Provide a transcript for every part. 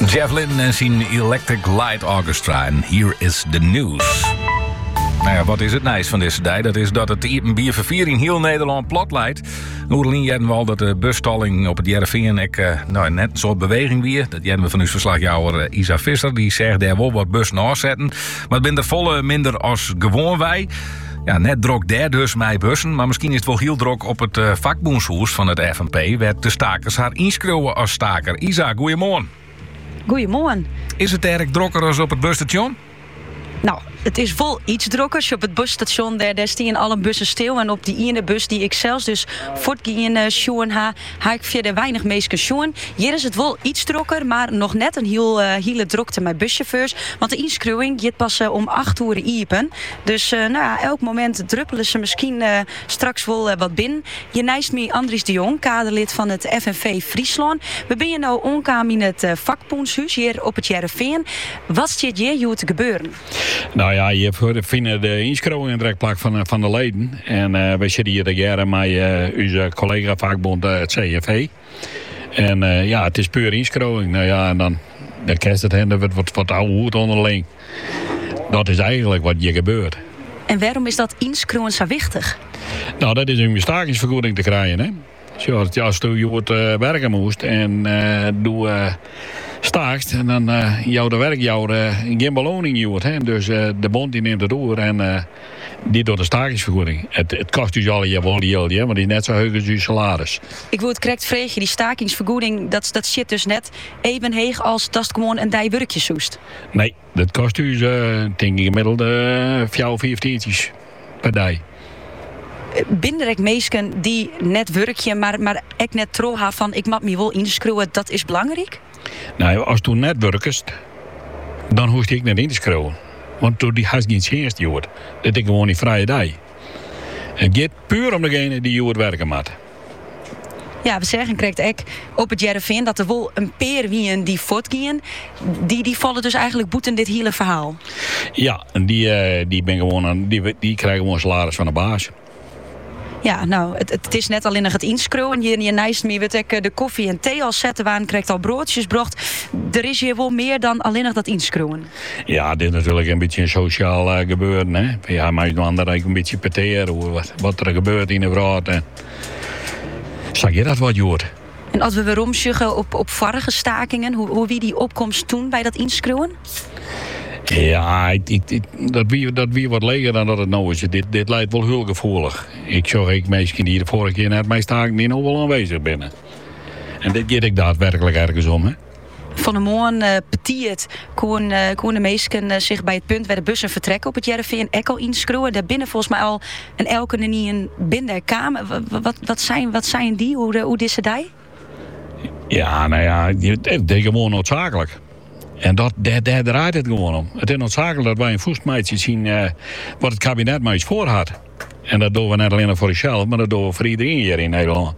Jeff Lynne en zijn Electric Light Orchestra. En here is the news. Nou ja, wat is het nice van deze dag? Dat is dat het een bierverviering heel Nederland plat leidt. Noorderlien jedden we al dat de busstalling op het Jereveen net een soort beweging weer. Dat jedden we van uw verslagjouwer Isa Visser. Die zegt daar wel wat bus neerzetten. Maar het zijn er volle minder als gewoon wij. Ja, net drok daar dus mij bussen. Maar misschien is het wel heel druk op het vakboenshoes van het FNP. Werd de stakers haar inschreeuwen als staker. Isa, goeiemorgen. Goeiemorgen. Is het erg drukker als op het busstation? Nou, het is vol iets drukkers. Op het busstation daar staan alle bussen stil. En op die ene bus die ik zelfs dus voortgeen sjoen ha ik verder weinig meesten sjoen. Hier is het wel iets drukker, maar nog net een hele drukte met buschauffeurs. Want de inschrijving gaat pas om 8 uur iepen. Dus elk moment druppelen ze misschien straks wel wat binnen. Je naast me Andries de Jong, kaderlid van het FNV Friesland. We ben je nou onkaam in het vakboenshuis hier op het Jereveen. Wat staat hier te gebeuren? Nou ja, je vindt de inschrijving direct plak van de leden. En wij zitten hier jaren met onze collega vakbond het CFV. En het is puur inschrijving. Nou ja, en dan kerst het hen, er wordt wat oude hoed onderling. Dat is eigenlijk wat hier gebeurt. En waarom is dat inschrijven zo wichtig? Nou, dat is om je stakingsvergoeding te krijgen, hè. Als je werken moest en doe staakt en dan jouw de werkjouwer geen beloning joert. Dus de bond die neemt het door en die doet de stakingsvergoeding. Het kost dus al je wel heel, maar die is net zo hoog als je salaris. Ik wil het correct vragen, die stakingsvergoeding, dat zit dus net even heeg als dat gewoon een dijwerkje zoest. Nee, dat kost dus denk ik gemiddeld 4 tientjes per dag. Binnen ik meesken die net werkje, maar ik net troha van ik mag me wel inschrijven, dat is belangrijk? Nou, als je net werkst, dan hoef je ik net in te schrijven. Want door die has geen dienst joert. Dat is gewoon niet vrije dag. Het gaat puur om degene die joert werken moet. Ja, we zeggen krijgt ik op het Jereveen dat er wel een peer wien die voortgien. Die vallen dus eigenlijk boeten dit hele verhaal. Ja, en die krijgen gewoon salaris van de baas. Ja, nou, het is net alleen nog het inschrijven. Je naast me weet ik de koffie en thee al zetten waar en krijgt al broodjes brocht. Er is hier wel meer dan alleen nog dat inschrijven. Ja, dit is natuurlijk een beetje een sociaal gebeuren. Hè? Ja, maar dan eigenlijk een beetje peteren wat er gebeurt in de wereld. Zag je dat wat, Joert? En als we weer omsjuggen op vorige stakingen, hoe wie die opkomst toen bij dat inschrijven? Ja, dat wie wat leger dan dat het nou is. Dit lijkt wel heel gevoelig. Ik zag mensen die de vorige keer net mijn staking die nog wel aanwezig binnen. En dit gaat ik daadwerkelijk ergens om, hè. Van de morgen petiet kon de meesten zich bij het punt waar de bussen vertrekken op het Jereveen en al inschrijven. Daar binnen volgens mij al een elke niet een binnenkamer. Wat zijn die? Hoe is ze die? Ja, nou ja, het is gewoon noodzakelijk. En daar draait het gewoon om. Het is noodzakelijk dat wij een voestmeidje zien wat het kabinet mij voor had. En dat doen we niet alleen voor onszelf, maar dat doen we voor iedereen hier in Nederland.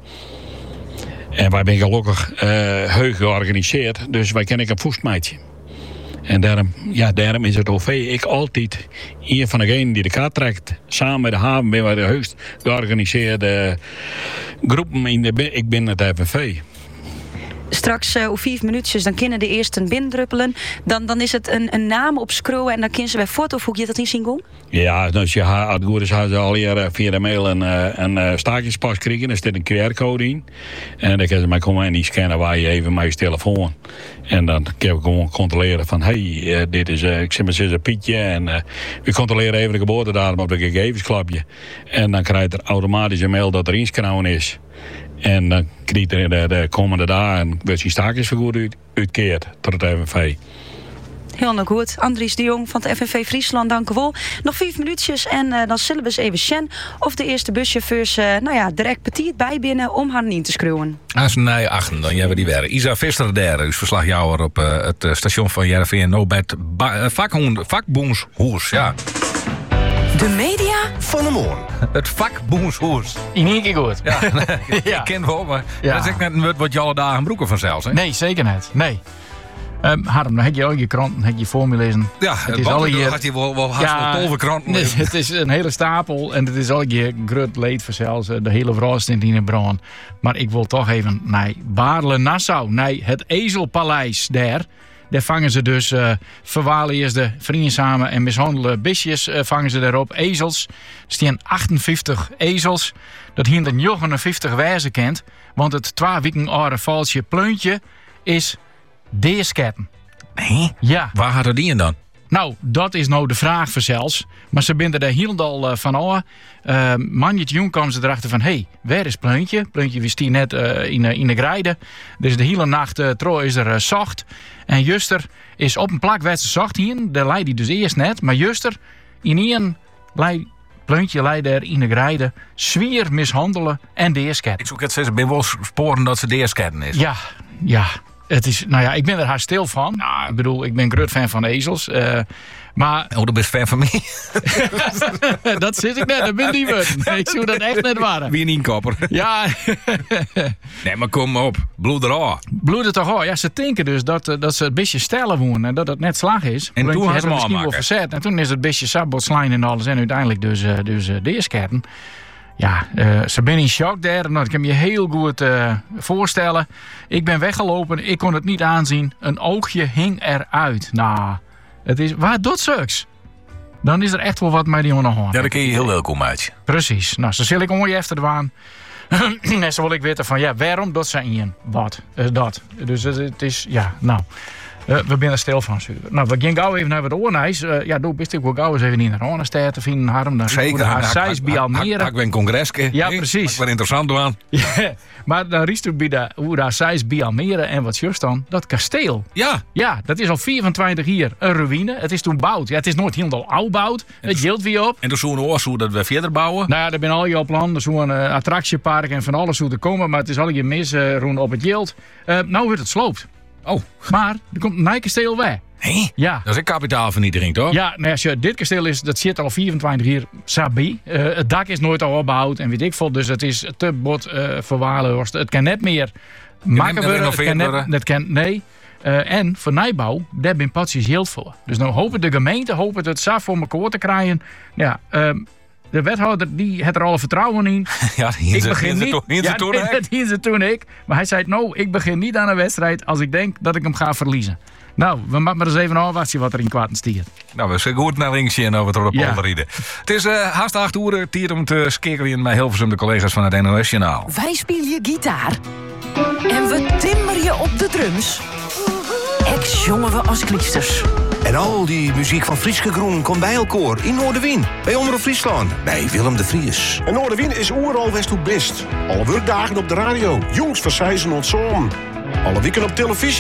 En wij zijn gelukkig heug georganiseerd, dus wij kennen een voestmeidje. En daarom is het OV ik altijd een van degenen die de kaart trekt. Samen met de haven ben wij de heugst georganiseerde groepen ik ben het FNV. Straks over 5 minuutjes, dan kunnen de eerste binnendruppelen. Dan is het een naam op scrollen en dan kunnen ze bij foto of hoe je dat niet zien gaan? Ja, dus het goed is, ze al hier via de mail een staakjespas krijgen. Daar zit een QR-code in. En dan kunnen ze mij komen en die scannen waar je even met je telefoon. En dan kan ik gewoon controleren van, dit is, ik zit met z'n Pietje. En we controleren even de geboortedatum op de gegevensklapje. En dan krijg je automatisch een mail dat er inschrijven is. En dan krijgt er de komende dagen wordt zijn stakingsvergoeding uitkeerd tot het FNV. Heel nog goed. Andries de Jong van het FNV Friesland, dank u wel. Nog 5 minuutjes en dan zullen we eens even zien of de eerste buschauffeurs direct petit bij binnen om haar in te schreeuwen. Als nee, achten, dan hebben we die weer. Isa Visser daar, uw verslagjouwer op het station van Jereveen. No bij het vakboenshoes, ja. De media van de morgen. Het vakboenshoes. In één keer goed. Ja, ik ken wel, maar dat is net een woord wat je alle dagen broeken vanzelfs. Hè? Nee, zeker niet. Nee. Harm, dan heb je al je kranten, heb je voor me lezen. Ja, het is al je had je wel tolve kranten. Het is een hele stapel en het is al je grut leed voor zelfs. De hele vrouw stint in de brand. Maar ik wil toch even naar Baarle-Nassau, naar het Ezelpaleis daar. Daar vangen ze dus verwaarloosde, vreedzame en mishandelde beestjes vangen ze daarop. Ezels. Er staan 58 ezels. Dat hier de 59 wijzen kent. Want het 2 weken oude valsje pleuntje is deersketten. Nee? Ja. Waar hadden die in dan? Nou, dat is nou de vraag voor zelfs. Maar ze binden daar heel al van al. Manjet jong kwamen ze erachter van... Hey, waar is Pleuntje? Pleuntje wist die net in de grijde. Dus de hele nacht trouw is er zacht. En Juster is op een plak werd ze zacht hier. Daar leidt hij dus eerst net. Maar Juster, in één Pleuntje leidt er in de grijde. Zwier mishandelen en deersketten. Ik zoek het steeds, ben wel sporen dat ze deersketten is. Ja. Het is, nou ja, ik ben er haar stil van. Nou, ik bedoel, ik ben groot fan van ezels. Maar... Oh, dat best fan van mij. Dat zit ik net, dat ben die we. Ik zou dat echt net waren. Wie een inkopper. Ja. Nee, maar kom op. Bloed eraf. Bloed er toch al. Ja, ze denken dus dat ze het beetje stellen wonen. En dat het net slag is. En toen had ze misschien wel verzet. En toen is het beetje sabotslijn en alles. En uiteindelijk dus deersketten. Ja, ze ben in shock daar. Nou, dat kan je heel goed voorstellen. Ik ben weggelopen. Ik kon het niet aanzien. Een oogje hing eruit. Nou, het is... Waar doet zulks? Dan is er echt wel wat met die jongen. Ja, daar kun je heel welkom uit. Precies. Nou, zo zal ik om je even te waan. En zo wil ik weten van, ja, waarom doet ze in? Wat? Dat. Dus het is, ja, nou... we zijn er stil van. Nou, we gaan gauw even naar het oornijs. Ja, doe best ik wel gauw eens even in de Ronestad te vinden, Harm. Dan zeker. Haar bij Almere. Ik ben een congresje. Ja, precies. Wat interessant aan. Ja, maar dan riest u bij hoe daar zij bij Almere en wat juist dan? Dat kasteel. Ja. Ja, dat is al 24 jaar een ruïne. Het is toen bouwd. Ja, het is nooit helemaal oud bouwd. Het geldt weer op. En dus zo'n oorzoek dat we verder bouwen? Nou ja, er zijn al je plan. Er zo'n attractiepark en van alles hoe te komen. Maar het is al je mis roen op het geld. Nou wordt het sloopt. Oh. Maar er komt een nieuw kasteel bij. Hé? Ja. Dat is een kapitaalvernietiging, toch? Ja, nou ja, dit kasteel is, dat zit al 24 jaar sabi. Het dak is nooit al opgebouwd en weet ik veel. Dus het is te bot verwaarloosd. Het kan net meer maken worden. Nee. En voor nijbouw, daar ben patsies heel voor. Dus nou hopen de gemeente het zelf voor elkaar te krijgen. Ja, de wethouder die had er al vertrouwen in. Ja, hier ze toen ik. Maar hij zei, nou, ik begin niet aan een wedstrijd als ik denk dat ik hem ga verliezen. Nou, we maken maar eens even afwachten wat er in kwaad stiert. Nou, we zijn goed naar links en over door de polder rijden. Het is haast 8 uur, tijd om te skakelen met Hilversum de collega's van het NOS Journaal. Wij spelen je gitaar. En we timmeren je op de drums. Ex jongen we als kliefsters. En al die muziek van Frieske Groen komt bij elkaar in Noorderwien. Bij Omroep Friesland, bij Willem de Vries. En Noorderwien is overal west hoe best. Alle werkdagen op de radio, jongs van Sijzen ontzorgen. Alle weken op televisie.